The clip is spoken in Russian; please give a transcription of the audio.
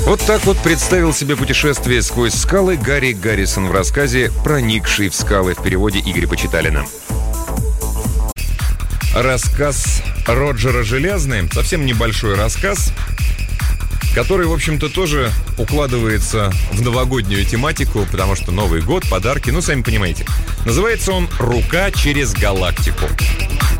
Вот так вот представил себе путешествие сквозь скалы Гарри Гаррисон в рассказе «Проникший в скалы» в переводе Игоря Почиталина. Рассказ Роджера Желязны, совсем небольшой рассказ, который, в общем-то, тоже укладывается в новогоднюю тематику, потому что Новый год, подарки, ну, сами понимаете. Называется он «Рука через галактику».